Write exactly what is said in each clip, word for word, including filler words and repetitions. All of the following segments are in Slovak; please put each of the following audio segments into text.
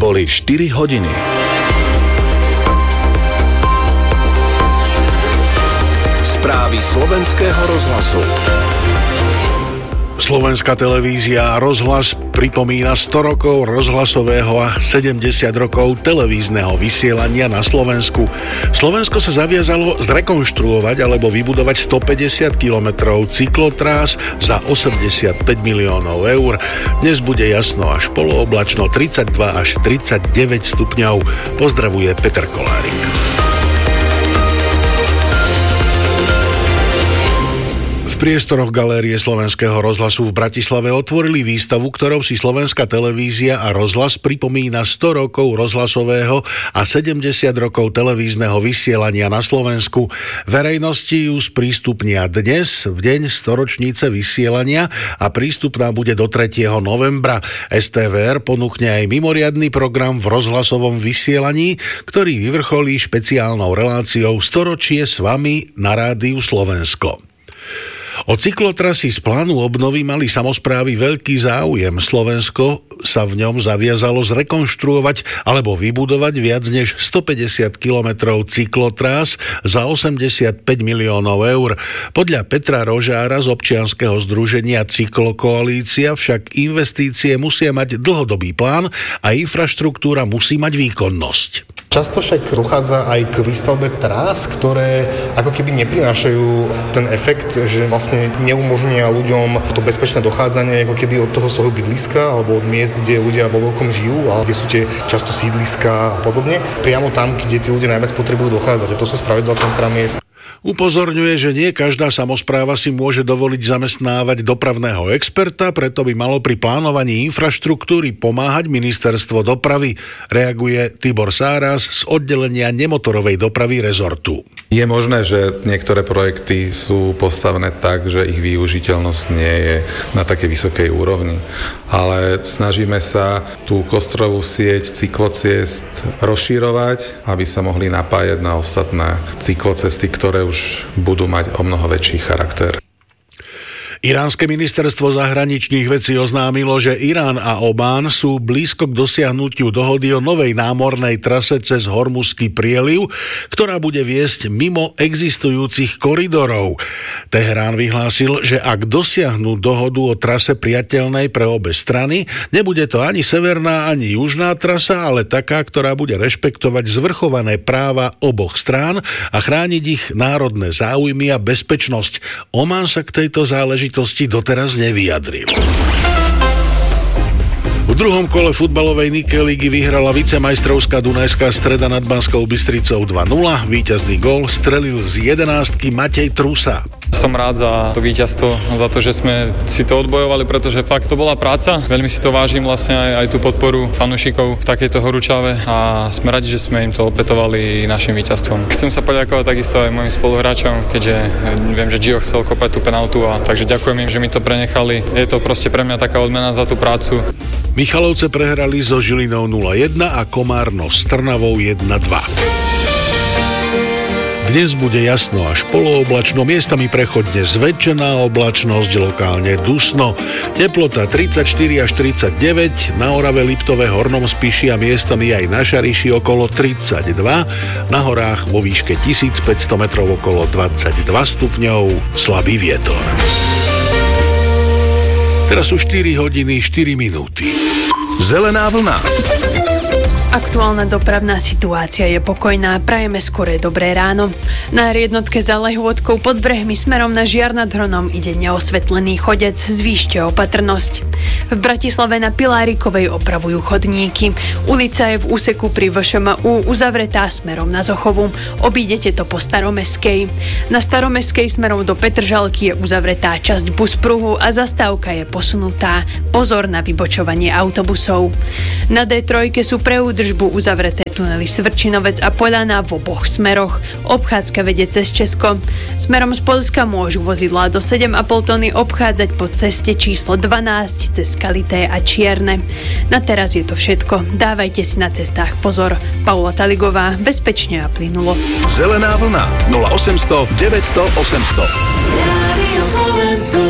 Boli štyri hodiny. Správy slovenského rozhlasu. Slovenská televízia a rozhlas pripomína sto rokov rozhlasového a sedemdesiat rokov televízneho vysielania na Slovensku. Slovensko sa zaviazalo zrekonštruovať alebo vybudovať stopäťdesiat kilometrov cyklotrás za osemdesiatpäť miliónov eur. Dnes bude jasno až polooblačno, tridsaťdva až tridsaťdeväť stupňov. Pozdravuje Peter Kolárik. V priestoroch galérie Slovenského rozhlasu v Bratislave otvorili výstavu, ktorou si Slovenská televízia a rozhlas pripomína sto rokov rozhlasového a sedemdesiat rokov televízneho vysielania na Slovensku. Verejnosti ju sprístupnia dnes, v deň storočnice vysielania, a prístupná bude do tretieho novembra. es té vé er ponúkne aj mimoriadny program v rozhlasovom vysielaní, ktorý vyvrcholí špeciálnou reláciou Storočie s vami na rádiu Slovensko. O cyklotrasy z plánu obnovy mali samosprávy veľký záujem. Slovensko sa v ňom zaviazalo zrekonštruovať alebo vybudovať viac než stopäťdesiat kilometrov cyklotrás za osemdesiatpäť miliónov eur. Podľa Petra Rožára z občianskeho združenia Cyklokoalícia však investície musia mať dlhodobý plán a infraštruktúra musí mať výkonnosť. Často však dochádza aj k výstavbe trás, ktoré ako keby neprinášajú ten efekt, že vlastne neumožnia ľuďom to bezpečné dochádzanie ako keby od toho svojho bydliska alebo od miest, kde ľudia vo veľkom žijú a kde sú tie často sídliska a podobne, priamo tam, kde tí ľudia najviac potrebujú dochádzať. A to sú spravidla centra miest. Upozorňuje, že nie každá samospráva si môže dovoliť zamestnávať dopravného experta, preto by malo pri plánovaní infraštruktúry pomáhať ministerstvo dopravy. Reaguje Tibor Sáras z oddelenia nemotorovej dopravy rezortu. Je možné, že niektoré projekty sú postavené tak, že ich využiteľnosť nie je na takej vysokej úrovni, ale snažíme sa tú kostrovú sieť cyklociest rozširovať, aby sa mohli napájať na ostatné cyklocesty, ktoré už budú mať o mnoho väčší charakter. Iránske ministerstvo zahraničných vecí oznámilo, že Irán a Omán sú blízko k dosiahnutiu dohody o novej námornej trase cez Hormuzský prieliv, ktorá bude viesť mimo existujúcich koridorov. Teherán vyhlásil, že ak dosiahnu dohodu o trase priateľnej pre obe strany, nebude to ani severná, ani južná trasa, ale taká, ktorá bude rešpektovať zvrchované práva oboch strán a chrániť ich národné záujmy a bezpečnosť. Omán sa k tejto záležitosti doteraz nevyjadril. V druhom kole futbalovej Nike ligy vyhrala vicemajstrovská Dunajská Streda nad Banskou Bystricou dva nula. Víťazný gól strelil z jedenástky Matej Trusa. Som rád za to víťazstvo, za to, že sme si to odbojovali, pretože fakt to bola práca. Veľmi si to vážim vlastne aj, aj tú podporu fanúšikov v takejto horúčave a sme radi, že sme im to opätovali našim víťazstvom. Chcem sa poďakovať takisto aj mojim spoluhráčom, keďže viem, že Gio chcel kopať tú penaltu, a takže ďakujem im, že mi to prenechali. Je to proste pre mňa taká odmena za tú prácu. Michalovce prehrali so Žilinou nula jedna a Komárno s Trnavou jedna dva. Dnes bude jasno až polooblačno, miestami prechodne zväčšená oblačnosť, lokálne dusno. Teplota tridsaťštyri až tridsaťdeväť, na Orave, Liptove, Hornom Spiši a miestami aj na Šariši okolo tridsaťdva, na horách vo výške tisícpäťsto metrov okolo dvadsaťdva stupňov, slabý vietor. Teraz sú štyri hodiny štyri minúty. Zelená vlna. Aktuálna dopravná situácia je pokojná, prajeme skoré dobré ráno. Na er jednotke za Lehôdkou pod Brehmi smerom na Žiar nad Hronom ide neosvetlený chodec, zvýšte opatrnosť. V Bratislave na Pilárikovej opravujú chodníky. Ulica je v úseku pri vé šé em ú uzavretá smerom na Zochovu. Obídete to po Staromestskej. Na Staromestskej smerom do Petržalky je uzavretá časť buspruhu a zastávka je posunutá. Pozor na vybočovanie autobusov. Na dé tri sú pre údržbu uzavreté tunely Svrčinovec a Poľana v oboch smeroch. Obchádzka vedie cez Česko. Smerom z Poľska môžu vozidlá do sedem a pol tony obchádzať po ceste číslo dvanásť cez Kalité a Čierne. Na teraz je to všetko. Dávajte si na cestách pozor. Paula Taligová, bezpečne a plynulo. Zelená vlna nula osemsto deväťsto osemsto. Rádio Slovensko.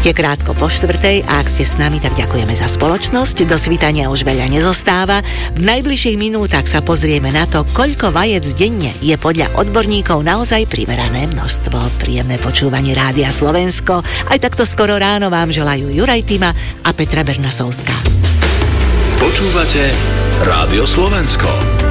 Je krátko po štvrtej a ak ste s nami, tak ďakujeme za spoločnosť. Do svítania už veľa nezostáva. V najbližších minútach sa pozrieme na to, koľko vajec denne je podľa odborníkov naozaj primerané množstvo. Príjemné počúvanie Rádia Slovensko. Aj takto skoro ráno vám želajú Juraj Tima a Petra Bernasovská. Počúvate Rádio Slovensko.